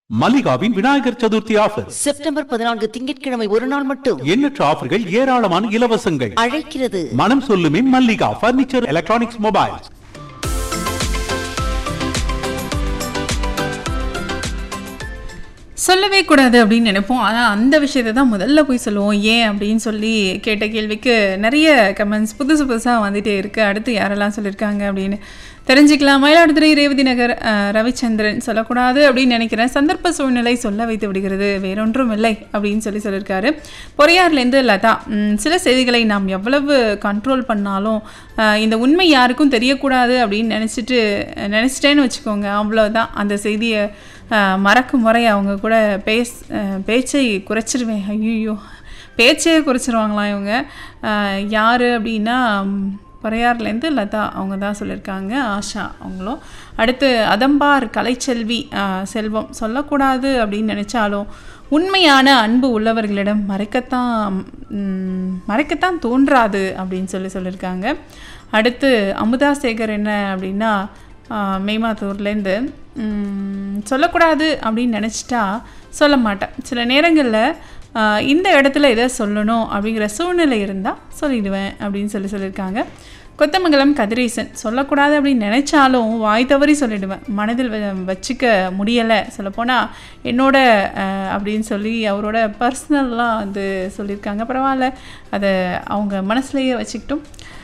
மல்லிகாவின் Vinayagar Chaturthi offer September 14 திங்கட்கிழமை ஒரு நாள் மட்டும். எண்ணற்ற ஆஃபர்கள், ஏராளமான இலவசங்கள் அழைக்கிறது. மனம் சொல்லுமே மல்லிகா பர்னிச்சர், எலக்ட்ரானிக்ஸ், மொபைல்ஸ். சொல்லவே கூடாது அப்படின்னு நினைப்போம். ஆனால் அந்த விஷயத்தை தான் முதல்ல போய் சொல்லுவோம். ஏன் அப்படின்னு சொல்லி கேட்ட கேள்விக்கு நிறைய கமெண்ட்ஸ் புதுசாக வந்துகிட்டே இருக்குது. அடுத்து யாரெல்லாம் சொல்லியிருக்காங்க அப்படின்னு தெரிஞ்சுக்கலாம். மயிலாடுதுறை ரேவதி நகர் ரவிச்சந்திரன் சொல்லக்கூடாது அப்படின்னு நினைக்கிறேன், சந்தர்ப்ப சூழ்நிலை சொல்ல வைத்து விடுகிறது, வேறொன்றும் இல்லை அப்படின்னு சொல்லியிருக்காரு. பொறையார்லேருந்து லதா, சில செய்திகளை நாம் எவ்வளவு கண்ட்ரோல் பண்ணாலும் இந்த உண்மை யாருக்கும் தெரியக்கூடாது அப்படின்னு நினச்சிட்டேன்னு வச்சுக்கோங்க, அவ்வளோதான். அந்த செய்தியை மறக்கும் முறை அவங்க கூட பேச்சை குறைச்சிருவேன். ஐயோ, பேச்சையே குறைச்சிருவாங்களாம் இவங்க. யார் அப்படின்னா பொறையார்லேருந்து லதா அவங்க தான் சொல்லியிருக்காங்க. ஆஷா அவங்களும். அடுத்து அதம்பார் கலைச்செல்வி செல்வம், சொல்லக்கூடாது அப்படின்னு நினச்சாலும் உண்மையான அன்பு உள்ளவர்களிடம் மறைக்கத்தான் தோன்றாது அப்படின்னு சொல்லியிருக்காங்க. அடுத்து அமுதா சேகர் என்ன அப்படின்னா மேமாத்தூர்லேருந்து, சொல்லக்கூடாது அப்படின்னு நினச்சிட்டா சொல்ல மாட்டேன், சில நேரங்களில் இந்த இடத்துல எதை சொல்லணும் அப்படிங்கிற சூழ்நிலை இருந்தால் சொல்லிடுவேன் அப்படின்னு சொல்லியிருக்காங்க. கொத்தமங்கலம் கதிரேசன், சொல்லக்கூடாது அப்படின்னு நினச்சாலும் வாய் தவறி சொல்லிடுவேன், மனதில் வச்சுக்க முடியலை, சொல்லப்போனால் என்னோட அப்படின்னு சொல்லி அவரோட பர்சனல்லாம் வந்து சொல்லியிருக்காங்க. பரவாயில்ல, அதை அவங்க மனசுலேயே வச்சுக்கிட்டும்